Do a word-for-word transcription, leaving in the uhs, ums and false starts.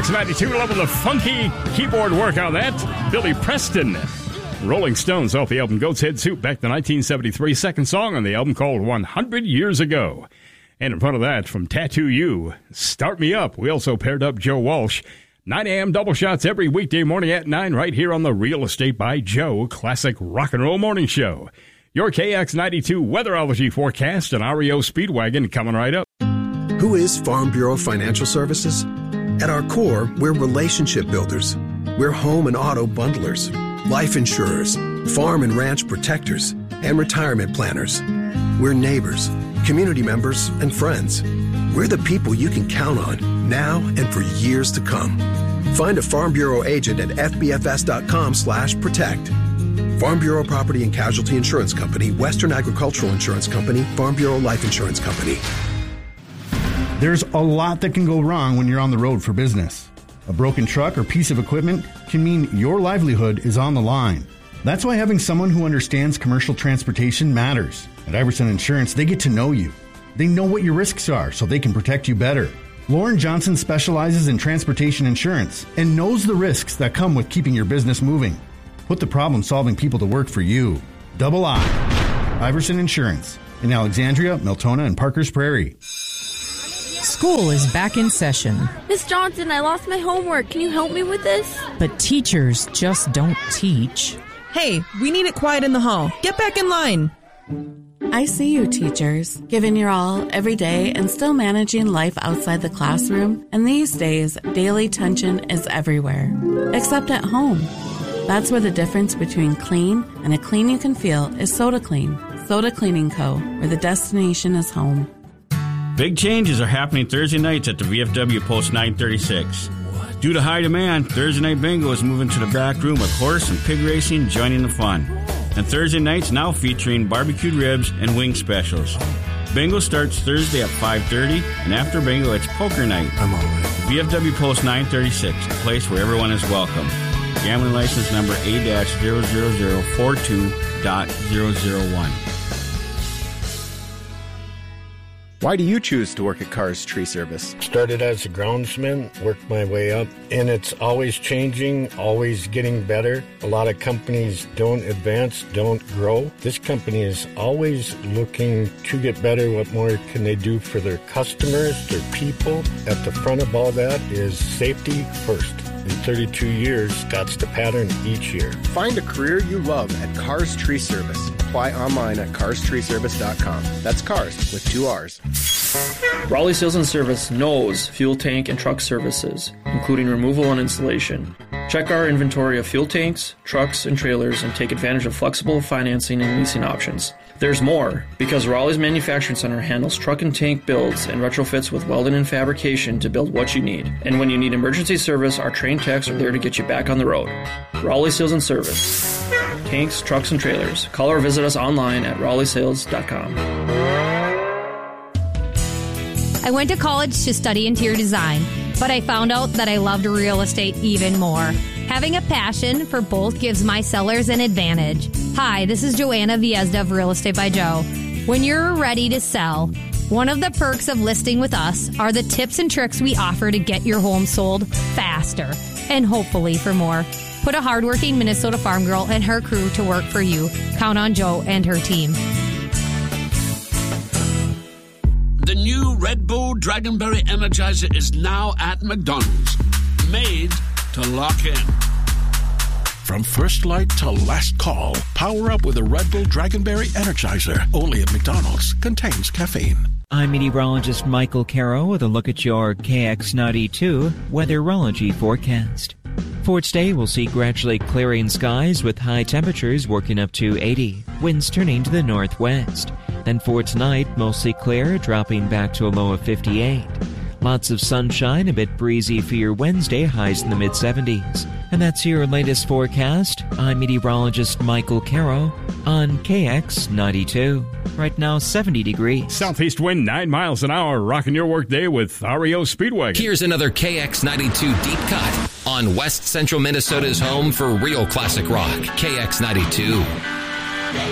X ninety-two, loving the funky keyboard work on that. Billy Preston. Rolling Stones off the album Goat's Head Soup, back to nineteen seventy-three. Second song on the album called one hundred Years Ago. And in front of that, from Tattoo You, Start Me Up. We also paired up Joe Walsh. nine a.m. double shots every weekday morning at nine right here on the Real Estate by Joe Classic Rock and Roll Morning Show. Your K X ninety-two weatherology forecast and R E O Speedwagon coming right up. Who is Farm Bureau Financial Services? At our core, we're relationship builders. We're home and auto bundlers, life insurers, farm and ranch protectors, and retirement planners. We're neighbors, community members, and friends. We're the people you can count on now and for years to come. Find a Farm Bureau agent at f b f s dot com slash protect. Farm Bureau Property and Casualty Insurance Company, Western Agricultural Insurance Company, Farm Bureau Life Insurance Company. There's a lot that can go wrong when you're on the road for business. A broken truck or piece of equipment can mean your livelihood is on the line. That's why having someone who understands commercial transportation matters. At Iverson Insurance, they get to know you. They know what your risks are so they can protect you better. Lauren Johnson specializes in transportation insurance and knows the risks that come with keeping your business moving. Put the problem-solving people to work for you. Double I. Iverson Insurance in Alexandria, Miltona, and Parkers Prairie. School is back in session. Miss Johnson, I lost my homework. Can you help me with this? But teachers just don't teach. Hey, we need it quiet in the hall. Get back in line. I see you, teachers, giving your all every day and still managing life outside the classroom. And these days, daily tension is everywhere, except at home. That's where the difference between clean and a clean you can feel is Soda Clean. Soda Cleaning Co., where the destination is home. Big changes are happening Thursday nights at the V F W Post nine thirty-six. Due to high demand, Thursday Night Bingo is moving to the back room with horse and pig racing joining the fun. And Thursday nights now featuring barbecued ribs and wing specials. Bingo starts Thursday at five thirty, and after bingo, it's poker night. I'm all right. V F W Post nine thirty-six, a place where everyone is welcome. Gambling license number A zero zero zero four two zero zero zero one. Why do you choose to work at Cars Tree Service? Started as a groundsman, worked my way up, and it's always changing, always getting better. A lot of companies don't advance, don't grow. This company is always looking to get better. What more can they do for their customers, their people? At the front of all that is safety first. In thirty-two years, that's the pattern each year. Find a career you love at Cars Tree Service. Apply online at cars tree service dot com. That's cars with two R's. Raleigh Sales and Service knows fuel tank and truck services, including removal and installation. Check our inventory of fuel tanks, trucks, and trailers and take advantage of flexible financing and leasing options. There's more, because Raleigh's Manufacturing Center handles truck and tank builds and retrofits with welding and fabrication to build what you need. And when you need emergency service, our trained techs are there to get you back on the road. Raleigh Sales and Service. Tanks, trucks, and trailers. Call or visit us online at raleigh sales dot com. I went to college to study interior design, but I found out that I loved real estate even more. Having a passion for both gives my sellers an advantage. Hi, this is Joanna Viezda of Real Estate by Joe. When you're ready to sell, one of the perks of listing with us are the tips and tricks we offer to get your home sold faster and hopefully for more. Put a hardworking Minnesota farm girl and her crew to work for you. Count on Joe and her team. The new Red Bull Dragonberry Energizer is now at McDonald's. Made to lock in. From first light to last call, power up with a Red Bull Dragonberry Energizer. Only at McDonald's. Contains caffeine. I'm meteorologist Michael Caro with a look at your K X ninety-two weatherology forecast. For today, we'll see gradually clearing skies with high temperatures working up to eighty, winds turning to the northwest. Then for tonight, mostly clear, dropping back to a low of fifty-eight. Lots of sunshine, a bit breezy for your Wednesday, highs in the mid seventies. And that's your latest forecast. I'm meteorologist Michael Caro on K X ninety-two. Right now, seventy degrees. Southeast wind, nine miles an hour, rocking your workday with R E O Speedwagon. Here's another K X ninety-two deep cut on West Central Minnesota's home for real classic rock, K X ninety-two.